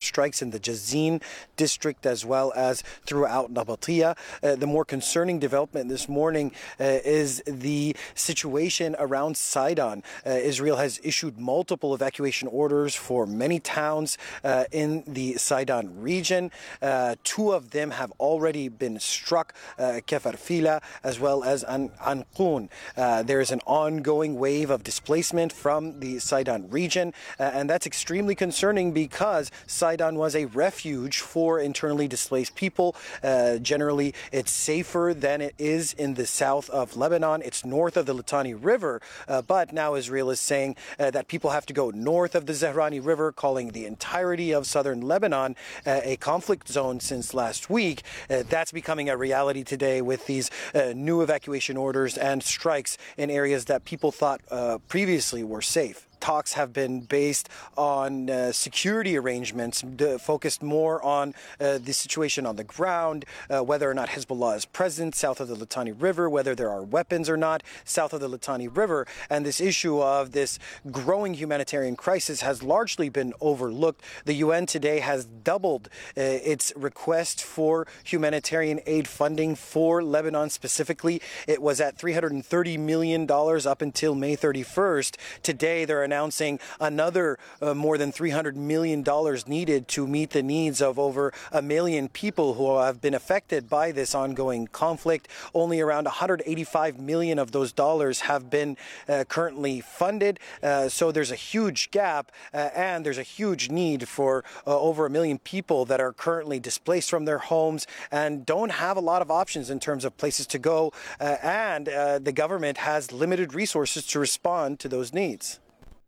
strikes in the Jazin district as well as throughout Nabatia. The more concerning development this morning is the situation around Sidon. Israel has issued multiple evacuation orders for many towns in the Sidon region. Two of them have already been struck, Kefar Fila as well as Anqoun. There is an ongoing wave of displacement from the Sidon region, and that's extremely concerning because Sidon was a refuge for internally displaced people. Generally, it's safer than it is in the south of Lebanon. It's north of the Litani River, but now Israel is saying that people have to go north of the Zahrani River, calling the entirety of southern Lebanon a conflict zone since last week. That's becoming a reality today with these new evacuation orders and strikes in areas that people thought previously were safe. Talks have been based on security arrangements, focused more on the situation on the ground, whether or not Hezbollah is present south of the Litani River, whether there are weapons or not south of the Litani River. And this issue of this growing humanitarian crisis has largely been overlooked. The UN today has doubled its request for humanitarian aid funding for Lebanon specifically. It was at $330 million up until May 31st. Today, they're announcing another more than $300 million needed to meet the needs of over 1 million people who have been affected by this ongoing conflict. Only around 185 million of those dollars have been currently funded. So there's a huge gap and there's a huge need for over 1 million people that are currently displaced from their homes and don't have a lot of options in terms of places to go. And the government has limited resources to respond to those needs.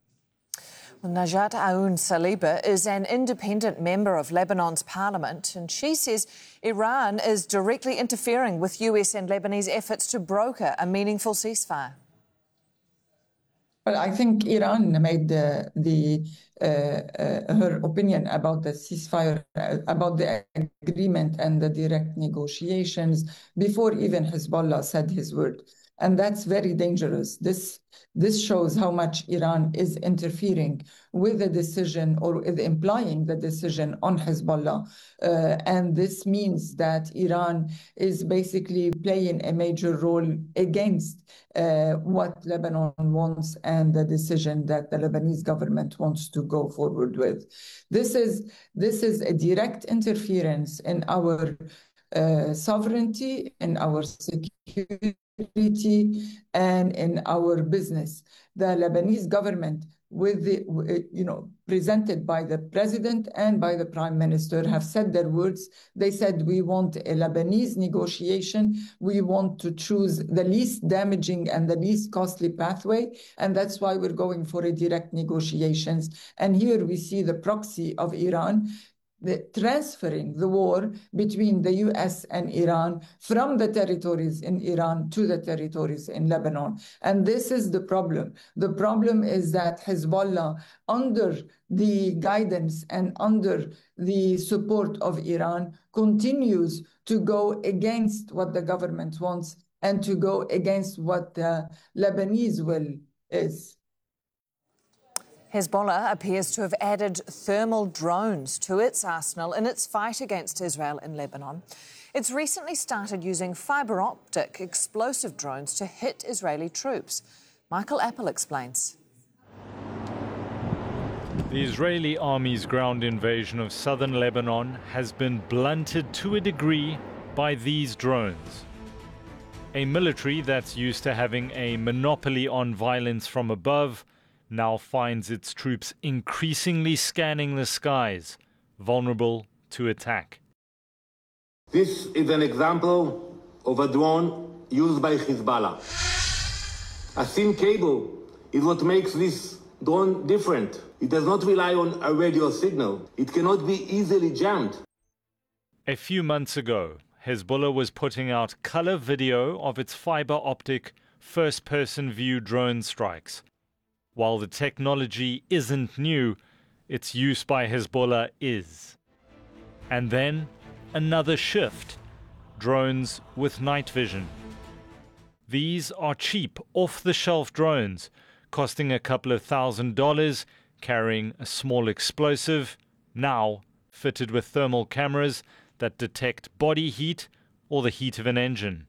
Najat Aoun Saliba is an independent member of Lebanon's parliament, and she says Iran is directly interfering with US and Lebanese efforts to broker a meaningful ceasefire. Well, I think Iran made her opinion about the ceasefire, about the agreement and the direct negotiations before even Hezbollah said his word. And that's very dangerous. This shows how much Iran is interfering with the decision or implying the decision on Hezbollah. And this means that Iran is basically playing a major role against what Lebanon wants and the decision that the Lebanese government wants to go forward with. This is a direct interference in our sovereignty, in our security, and in our business. The Lebanese government, with presented by the president and by the prime minister, have said their words. They said, we want a Lebanese negotiation. We want to choose the least damaging and the least costly pathway. And that's why we're going for a direct negotiations. And here we see the proxy of Iran transferring the war between the US and Iran from the territories in Iran to the territories in Lebanon. And this is the problem. The problem is that Hezbollah, under the guidance and under the support of Iran, continues to go against what the government wants and to go against what the Lebanese will is. Hezbollah appears to have added thermal drones to its arsenal in its fight against Israel in Lebanon. It's recently started using fibre-optic explosive drones to hit Israeli troops. Michael Apple explains. The Israeli army's ground invasion of southern Lebanon has been blunted to a degree by these drones. A military that's used to having a monopoly on violence from above now finds its troops increasingly scanning the skies, vulnerable to attack. This is an example of a drone used by Hezbollah. A thin cable is what makes this drone different. It does not rely on a radio signal. It cannot be easily jammed. A few months ago, Hezbollah was putting out color video of its fiber-optic first-person view drone strikes. While the technology isn't new, its use by Hezbollah is. And then another shift: drones with night vision. These are cheap, off-the-shelf drones, costing a couple of $1,000, carrying a small explosive, now fitted with thermal cameras that detect body heat or the heat of an engine.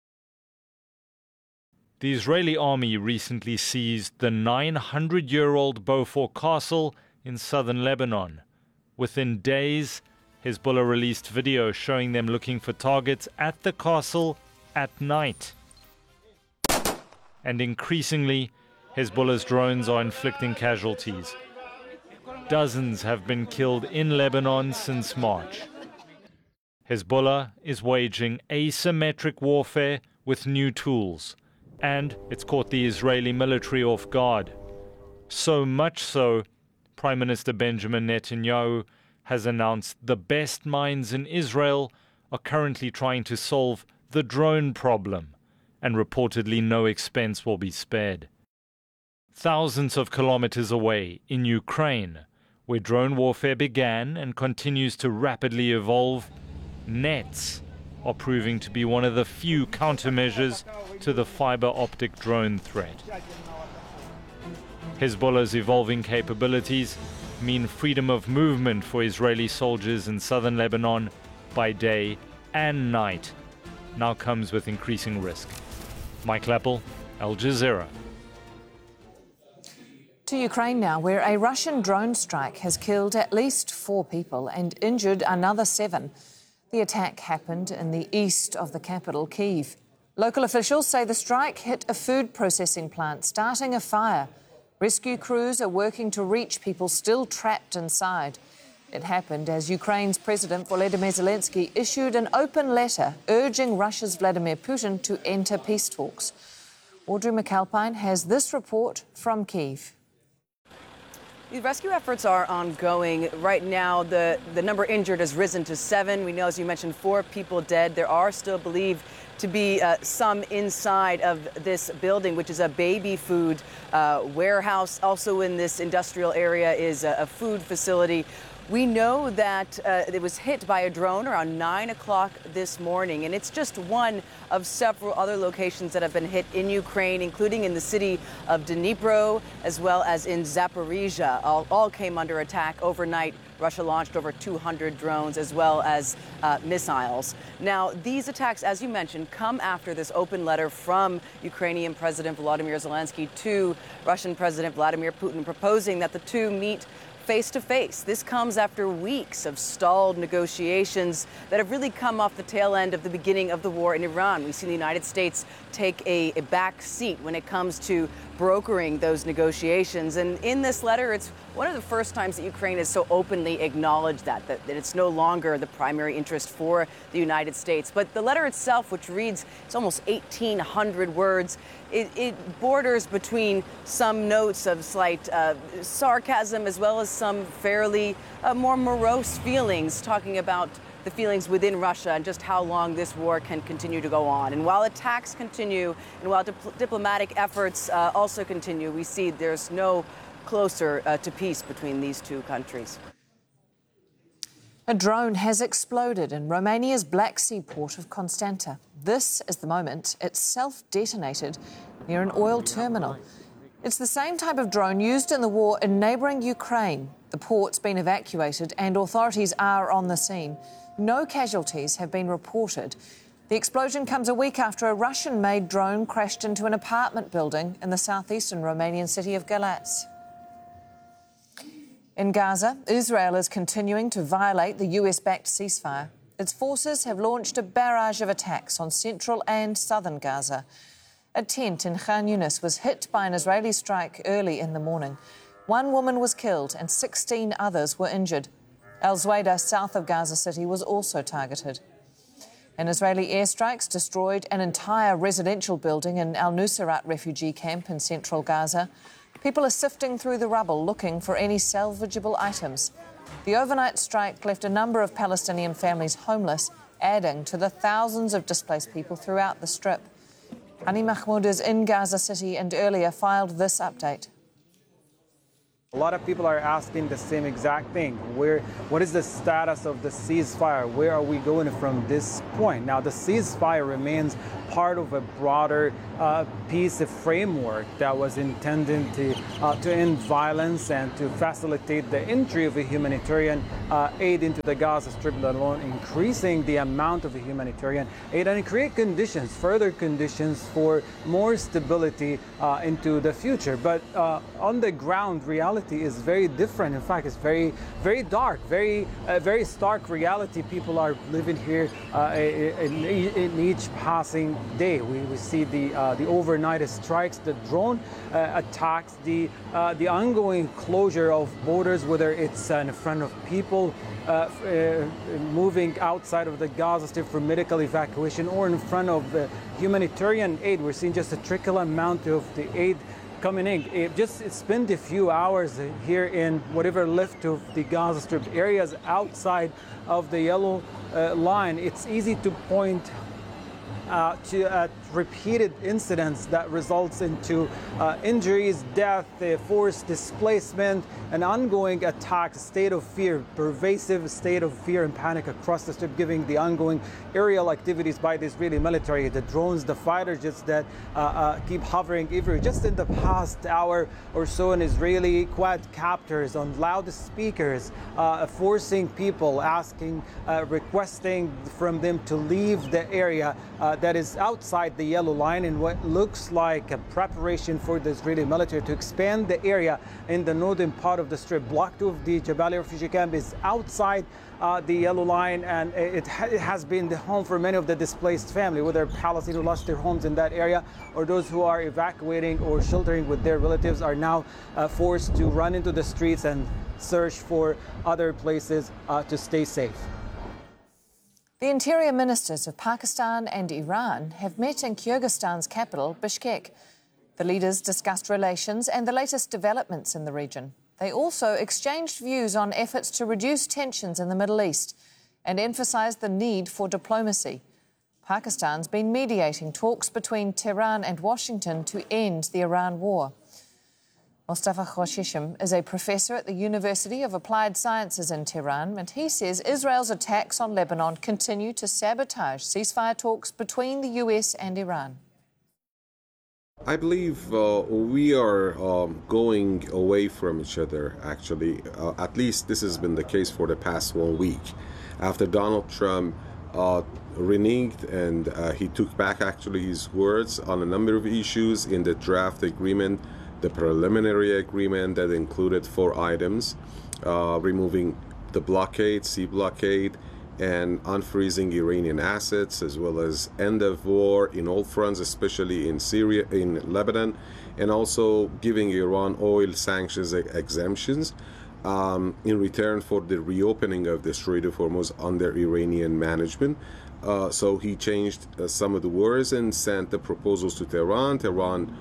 The Israeli army recently seized the 900-year-old Beaufort Castle in southern Lebanon. Within days, Hezbollah released video showing them looking for targets at the castle at night. And increasingly, Hezbollah's drones are inflicting casualties. Dozens have been killed in Lebanon since March. Hezbollah is waging asymmetric warfare with new tools, and it's caught the Israeli military off guard. So much so, Prime Minister Benjamin Netanyahu has announced the best minds in Israel are currently trying to solve the drone problem, and reportedly no expense will be spared. Thousands of kilometers away in Ukraine, where drone warfare began and continues to rapidly evolve, nets are proving to be one of the few countermeasures to the fiber optic drone threat. Hezbollah's evolving capabilities mean freedom of movement for Israeli soldiers in southern Lebanon by day and night now comes with increasing risk. Mike Lappel, Al Jazeera. To Ukraine now, where a Russian drone strike has killed at least 4 people and injured another 7. The attack happened in the east of the capital, Kyiv. Local officials say the strike hit a food processing plant, starting a fire. Rescue crews are working to reach people still trapped inside. It happened as Ukraine's President Volodymyr Zelensky issued an open letter urging Russia's Vladimir Putin to enter peace talks. Audrey McAlpine has this report from Kyiv. The rescue efforts are ongoing. Right now, the number injured has risen to 7. We know, as you mentioned, 4 people dead. There are still believed to be some inside of this building, which is a baby food warehouse. Also in this industrial area is a food facility. We know that it was hit by a drone around 9 o'clock this morning, and it's just one of several other locations that have been hit in Ukraine, including in the city of Dnipro, as well as in Zaporizhia. All came under attack overnight. Russia launched over 200 drones as well as missiles. Now, these attacks, as you mentioned, come after this open letter from Ukrainian President Volodymyr Zelensky to Russian President Vladimir Putin proposing that the two meet face-to-face. This comes after weeks of stalled negotiations that have really come off the tail end of the beginning of the war in Iran. We've seen the United States take a back seat when it comes to brokering those negotiations. And in this letter, it's one of the first times that Ukraine has so openly acknowledged that it's no longer the primary interest for the United States. But the letter itself, which reads, it's almost 1,800 words, it borders between some notes of slight sarcasm as well as some fairly more morose feelings, talking about the feelings within Russia and just how long this war can continue to go on. And while attacks continue and while diplomatic efforts also continue, we see there's no closer to peace between these two countries. A drone has exploded in Romania's Black Sea port of Constanta. This is the moment it self-detonated near an oil terminal. It's the same type of drone used in the war in neighbouring Ukraine. The port's been evacuated and authorities are on the scene. No casualties have been reported. The explosion comes a week after a Russian-made drone crashed into an apartment building in the southeastern Romanian city of Galați. In Gaza, Israel is continuing to violate the US-backed ceasefire. Its forces have launched a barrage of attacks on central and southern Gaza. A tent in Khan Yunis was hit by an Israeli strike early in the morning. 1 woman was killed and 16 others were injured. Al Zuwaydah, south of Gaza City, was also targeted. An Israeli airstrikes destroyed an entire residential building in Al Nusayrat refugee camp in central Gaza. People are sifting through the rubble looking for any salvageable items. The overnight strike left a number of Palestinian families homeless, adding to the thousands of displaced people throughout the Strip. Hani Mahmoud is in Gaza City and earlier filed this update. A lot of people are asking the same exact thing. What is the status of the ceasefire? Where are we going from this point? Now, the ceasefire remains part of a broader peace framework that was intended to end violence and to facilitate the entry of a humanitarian aid into the Gaza Strip, let alone increasing the amount of humanitarian aid and create conditions, further conditions for more stability into the future. But on the ground, reality is very different. In fact, it's very, very dark, very stark reality. People are living here in each passing day. We see the overnight strikes, the drone attacks, the ongoing closure of borders, whether it's in front of people moving outside of the Gaza Strip for medical evacuation or in front of the humanitarian aid. We're seeing just a trickle amount of the aid coming in. It's spent a few hours here in whatever left of the Gaza Strip areas outside of the yellow line. It's easy to point to repeated incidents that results into injuries, death, forced displacement, an ongoing attack, state of fear, pervasive state of fear and panic across the Strip, giving the ongoing aerial activities by the Israeli military, the drones, the fighter jets that keep hovering everywhere. Just in the past hour or so, an Israeli quadcopters on loudspeakers forcing people, requesting from them to leave the area that is outside the yellow line in what looks like a preparation for the Israeli military to expand the area in the northern part of the Strip. Block 2 of the Jabalia refugee camp is outside the yellow line, and it has been the home for many of the displaced family, whether Palestinians who lost their homes in that area or those who are evacuating or sheltering with their relatives are now forced to run into the streets and search for other places to stay safe. The interior ministers of Pakistan and Iran have met in Kyrgyzstan's capital, Bishkek. The leaders discussed relations and the latest developments in the region. They also exchanged views on efforts to reduce tensions in the Middle East and emphasised the need for diplomacy. Pakistan's been mediating talks between Tehran and Washington to end the Iran war. Mustafa Khoshishm is a professor at the University of Applied Sciences in Tehran, and he says Israel's attacks on Lebanon continue to sabotage ceasefire talks between the US and Iran. I believe we are going away from each other, actually. At least this has been the case for the past 1 week. After Donald Trump reneged and he took back actually his words on a number of issues in the draft agreement, the preliminary agreement that included 4 items, removing the blockade, sea blockade, and unfreezing Iranian assets, as well as end of war in all fronts, especially in Syria, in Lebanon, and also giving Iran oil sanctions exemptions in return for the reopening of the Strait of Hormuz under Iranian management. So he changed some of the words and sent the proposals to Tehran. Tehran,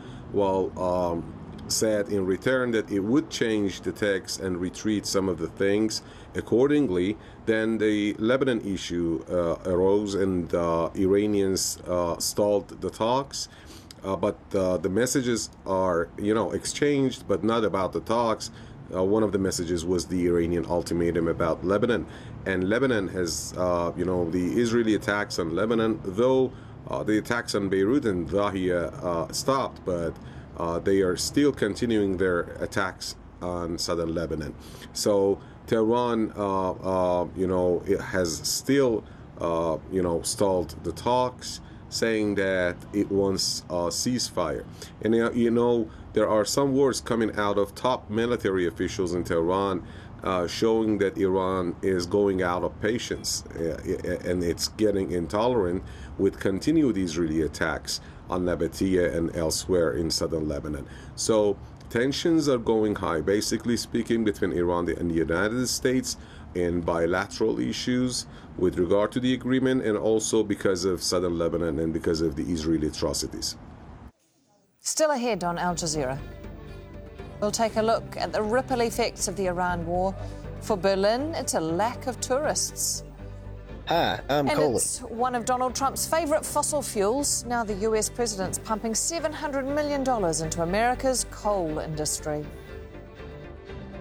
said in return that it would change the text and retreat some of the things accordingly. Then the Lebanon issue arose, and the Iranians stalled the talks. But the messages are, exchanged, but not about the talks. One of the messages was the Iranian ultimatum about Lebanon. And Lebanon has, the Israeli attacks on Lebanon, though the attacks on Beirut and Dahiya stopped, but they are still continuing their attacks on southern Lebanon. So Tehran, it has still, stalled the talks, saying that it wants a ceasefire. And, there are some words coming out of top military officials in Tehran showing that Iran is going out of patience and it's getting intolerant with continued Israeli attacks on Nabatea and elsewhere in southern Lebanon. So tensions are going high, basically speaking, between Iran and the United States in bilateral issues with regard to the agreement, and also because of southern Lebanon and because of the Israeli atrocities. Still ahead on Al Jazeera, we'll take a look at the ripple effects of the Iran war. For Berlin, it's a lack of tourists. Hi, I'm Colin. It's one of Donald Trump's favourite fossil fuels. Now the US president's pumping $700 million into America's coal industry.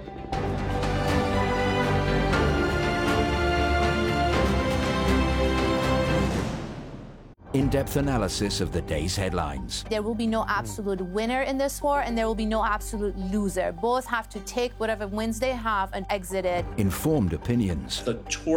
In-depth analysis of the day's headlines. There will be no absolute winner in this war, and there will be no absolute loser. Both have to take whatever wins they have and exit it. Informed opinions. The